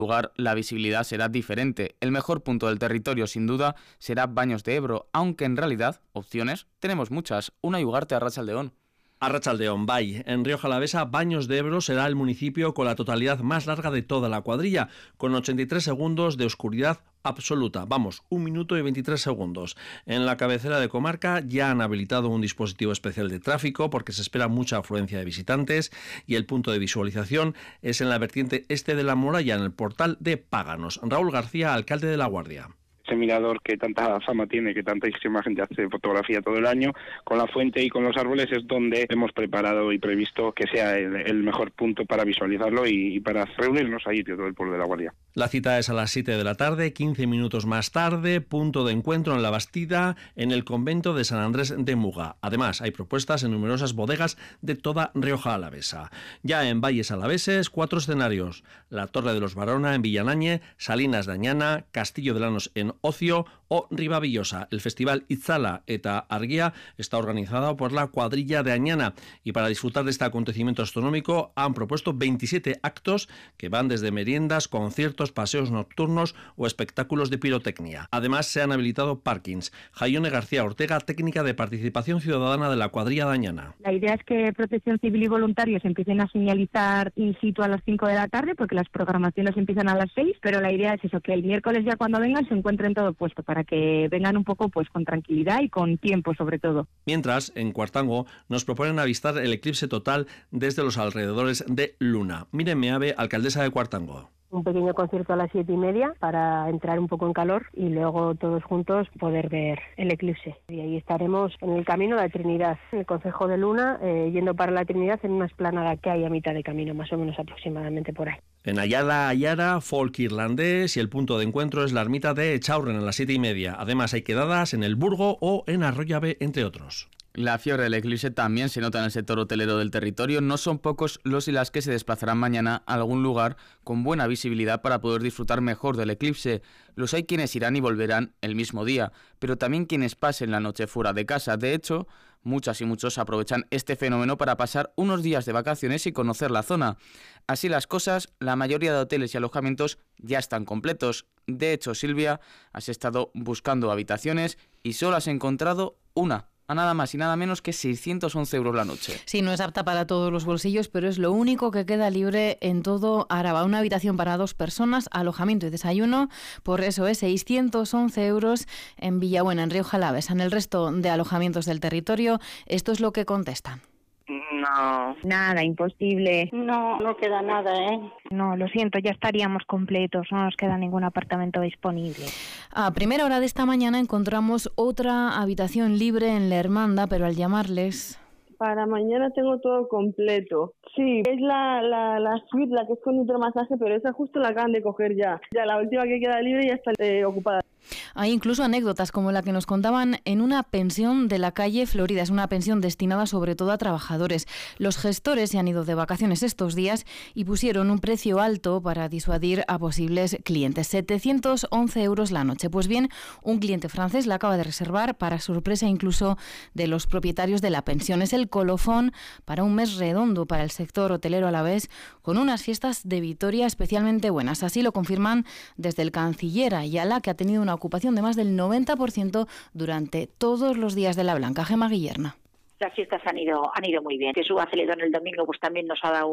lugar la visibilidad será diferente. El mejor punto del territorio, sin duda, será Baños de Ebro, aunque en realidad opciones tenemos muchas. Una y Ugarte a Arratsaldeon. Arratsaldeon, bai. En Rioja Alavesa, Baños de Ebro será el municipio con la totalidad más larga de toda la cuadrilla, con 83 segundos de oscuridad absoluta. Vamos, 1 minuto y 23 segundos. En la cabecera de comarca ya han habilitado un dispositivo especial de tráfico porque se espera mucha afluencia de visitantes y el punto de visualización es en la vertiente este de la muralla, en el portal de Páganos. Raúl García, alcalde de La Guardia. Ese mirador que tanta fama tiene, que tantísima gente hace fotografía todo el año, con la fuente y con los árboles es donde hemos preparado y previsto que sea el mejor punto para visualizarlo y para reunirnos ahí todo el pueblo de La Guardia. La cita es a las 7 de la tarde, 15 minutos más tarde, punto de encuentro en La Bastida, en el convento de San Andrés de Muga. Además, hay propuestas en numerosas bodegas de toda Rioja Alavesa. Ya en Valles Alaveses, 4 escenarios: la Torre de los Barona en Villanañe, Salinas de Añana, Castillo de Lanos en Ocio o Ribavillosa. El festival Itzala eta Argia está organizado por la cuadrilla de Añana y para disfrutar de este acontecimiento astronómico han propuesto 27 actos que van desde meriendas, conciertos, paseos nocturnos o espectáculos de pirotecnia. Además, se han habilitado parkings. Jaione García Ortega, técnica de participación ciudadana de la cuadrilla de Añana. La idea es que Protección Civil y voluntarios empiecen a señalizar in situ a las 5 de la tarde, porque las programaciones empiezan a las 6, pero la idea es eso, que el miércoles ya cuando vengan se encuentren todo puesto para que vengan un poco pues con tranquilidad y con tiempo sobre todo. Mientras, en Cuartango nos proponen avistar el eclipse total desde los alrededores de Luna. Miren Meave, alcaldesa de Cuartango. Un pequeño concierto a las 7:30 para entrar un poco en calor y luego todos juntos poder ver el eclipse. Y ahí estaremos en el camino de la Trinidad, en el concejo de Luna, yendo para la Trinidad en una explanada que hay a mitad de camino, más o menos aproximadamente por ahí. En Ayara, folk irlandés, y el punto de encuentro es la ermita de Echaurren a las 7:30. Además hay quedadas en el Burgo o en Arroyave, entre otros. La fiebre del eclipse también se nota en el sector hotelero del territorio. No son pocos los y las que se desplazarán mañana a algún lugar con buena visibilidad para poder disfrutar mejor del eclipse. Los hay quienes irán y volverán el mismo día, pero también quienes pasen la noche fuera de casa. De hecho, muchas y muchos aprovechan este fenómeno para pasar unos días de vacaciones y conocer la zona. Así las cosas, la mayoría de hoteles y alojamientos ya están completos. De hecho, Silvia, has estado buscando habitaciones y solo has encontrado una, a nada más y nada menos que 611 euros la noche. Sí, no es apta para todos los bolsillos, pero es lo único que queda libre en todo Araba. Una habitación para 2 personas, alojamiento y desayuno, por eso es 611 euros en Villabuena, en Rioja Alavesa. En el resto de alojamientos del territorio, esto es lo que contestan. No, nada, imposible. No queda nada, No, lo siento, ya estaríamos completos, no nos queda ningún apartamento disponible. A primera hora de esta mañana encontramos otra habitación libre en La Hermanda, pero al llamarles... Para mañana tengo todo completo. Sí, es la suite, la que es con hidromasaje, pero esa justo la acaban de coger ya. Ya la última que queda libre ya está ocupada. Hay incluso anécdotas como la que nos contaban en una pensión de la calle Florida. Es una pensión destinada sobre todo a trabajadores. Los gestores se han ido de vacaciones estos días y pusieron un precio alto para disuadir a posibles clientes. 711 euros la noche. Pues bien, un cliente francés la acaba de reservar para sorpresa incluso de los propietarios de la pensión. Es el colofón para un mes redondo para el sector hotelero alavés, con unas fiestas de Vitoria especialmente buenas. Así lo confirman desde el canciller Ayala, que ha tenido una ocupación de más del 90% durante todos los días de la Blanca. Gemma Guillerna. Las fiestas han ido muy bien. Que suba Celedón el domingo pues también nos ha dado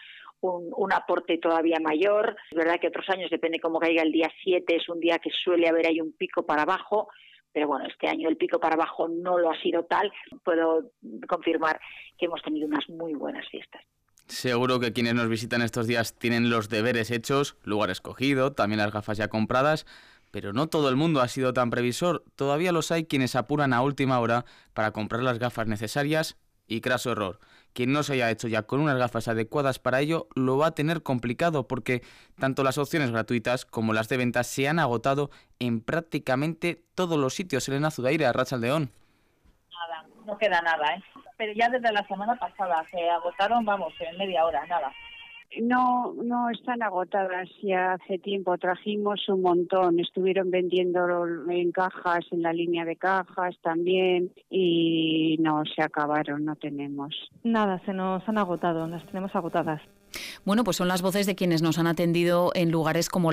un aporte todavía mayor. Es verdad que otros años, depende cómo caiga el día 7, es un día que suele haber ahí un pico para abajo, pero bueno, este año el pico para abajo no lo ha sido tal. Puedo confirmar que hemos tenido unas muy buenas fiestas. Seguro que quienes nos visitan estos días tienen los deberes hechos, lugar escogido, también las gafas ya compradas, pero no todo el mundo ha sido tan previsor. Todavía los hay quienes apuran a última hora para comprar las gafas necesarias y craso error. Quien no se haya hecho ya con unas gafas adecuadas para ello lo va a tener complicado porque tanto las opciones gratuitas como las de venta se han agotado en prácticamente todos los sitios. Elena Zudaire, Arratsaldeon. Nada, no queda nada, pero ya desde la semana pasada se agotaron, vamos, en media hora, nada. No están agotadas, ya hace tiempo trajimos un montón, estuvieron vendiendo en cajas, en la línea de cajas también y no, se acabaron, no tenemos. Nada, se nos han agotado, las tenemos agotadas. Bueno, pues son las voces de quienes nos han atendido en lugares como